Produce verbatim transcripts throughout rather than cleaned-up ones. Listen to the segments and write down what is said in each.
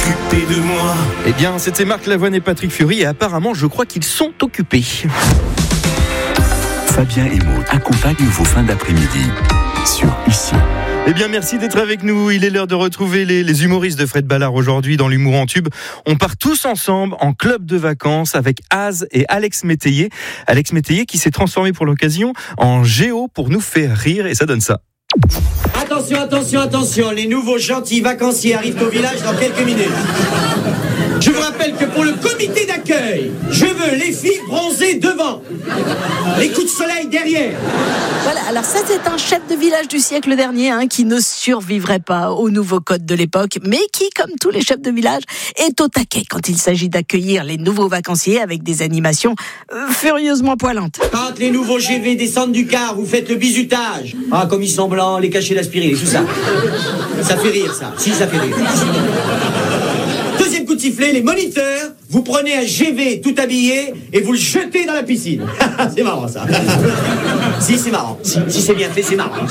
occupé de moi. Eh bien, c'était Marc Lavoine et Patrick Fiori et apparemment, je crois qu'ils sont occupés. Fabien et Maud accompagnent vos fins d'après-midi sur Ici. Eh bien, merci d'être avec nous. Il est l'heure de retrouver les, les humoristes de Fred Ballard aujourd'hui dans l'humour en tube. On part tous ensemble en club de vacances avec Az et Alex Métayer. Alex Métayer qui s'est transformé pour l'occasion en géo pour nous faire rire et ça donne ça. Attention, attention, attention, les nouveaux gentils vacanciers arrivent au village dans quelques minutes. Je vous rappelle que pour le comité d'accueil, je veux les filles bronzées devant, les coups de soleil derrière. Voilà, alors ça c'est un chef de village du siècle dernier hein, qui ne survivrait pas aux nouveaux codes de l'époque, mais qui, comme tous les chefs de village, est au taquet quand il s'agit d'accueillir les nouveaux vacanciers avec des animations euh, furieusement poilantes. Quand les nouveaux G V descendent du car, vous faites le bizutage. Ah, comme ils sont blancs, les cachets d'aspirine, tout ça. Ça fait rire, ça. Si, ça fait rire. Deuxième coup de sifflet, les moniteurs, vous prenez un G V tout habillé et vous le jetez dans la piscine. C'est marrant, ça. Si, c'est marrant. Si, si c'est bien fait, c'est marrant.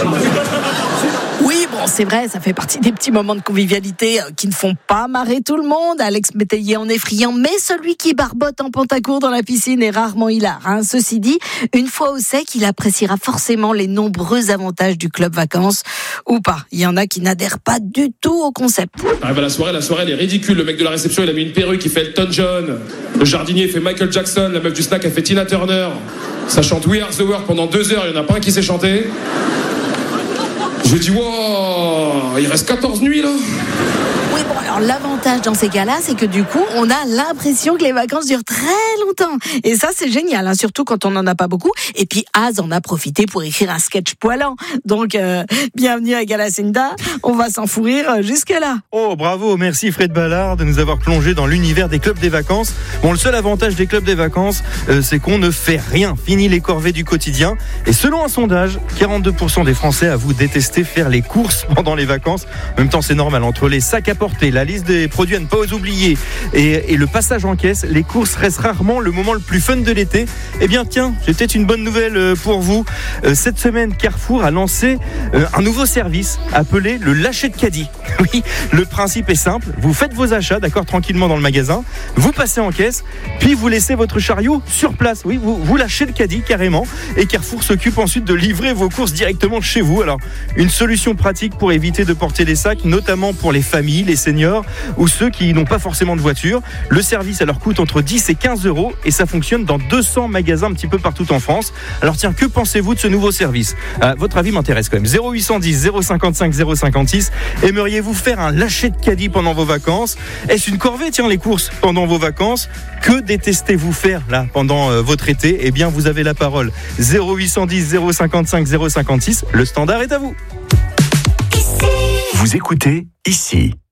Oui, bon, c'est vrai, ça fait partie des petits moments de convivialité qui ne font pas marrer tout le monde. Alex Métayer en est friand, mais celui qui barbote en pantacourt dans la piscine est rarement hilar. Hein. Ceci dit, une fois au sec, il appréciera forcément les nombreux avantages du club vacances. Ou pas, il y en a qui n'adhèrent pas du tout au concept. Arrive à la soirée, la soirée elle est ridicule. Le mec de la réception, il a mis une perruque, il fait Elton John. Le jardinier fait Michael Jackson. La meuf du snack, elle fait Tina Turner. Ça chante We Are The World pendant deux heures, il n'y en a pas un qui sait chanter. Je dis, wow, il reste quatorze nuits là. Oui, bon, alors l'avantage dans ces cas-là, c'est que du coup, on a l'impression que les vacances durent très longtemps. Et ça, c'est génial, hein, surtout quand on n'en a pas beaucoup. Et puis, Az en a profité pour écrire un sketch poilant. Donc, euh, bienvenue à Galacinda, on va s'en fou rire jusque-là. Oh, bravo, merci Fred Ballard de nous avoir plongé dans l'univers des clubs des vacances. Bon, le seul avantage des clubs des vacances, euh, c'est qu'on ne fait rien. Fini les corvées du quotidien. Et selon un sondage, quarante-deux pour cent des Français avouent détester faire les courses pendant les vacances. En même temps, c'est normal, entre les sacs à porter, la liste des produits à ne pas oublier et, et le passage en caisse, les courses restent rarement le moment le plus fun de l'été. Eh bien tiens, j'ai peut-être une bonne nouvelle pour vous. Euh, cette semaine, Carrefour a lancé euh, un nouveau service appelé le lâcher de caddie. Oui, le principe est simple, vous faites vos achats, d'accord, tranquillement dans le magasin, vous passez en caisse, puis vous laissez votre chariot sur place. Oui, vous, vous lâchez le caddie carrément et Carrefour s'occupe ensuite de livrer vos courses directement chez vous. Alors, une solution pratique pour éviter de porter des sacs, notamment pour les familles, les seniors ou ceux qui n'ont pas forcément de voiture. Le service, alors, coûte entre dix et quinze euros et ça fonctionne dans deux cents magasins un petit peu partout en France. Alors tiens, que pensez-vous de ce nouveau service ? euh, Votre avis m'intéresse quand même. zéro huit cent dix zéro cinquante-cinq zéro cinquante-six. Aimeriez-vous faire un lâcher de caddie pendant vos vacances ? Est-ce une corvée, tiens, les courses pendant vos vacances ? Que détestez-vous faire là pendant euh, votre été ? Eh bien, vous avez la parole. zéro huit cent dix zéro cinquante-cinq zéro cinquante-six. Le standard est à vous. Vous écoutez Ici.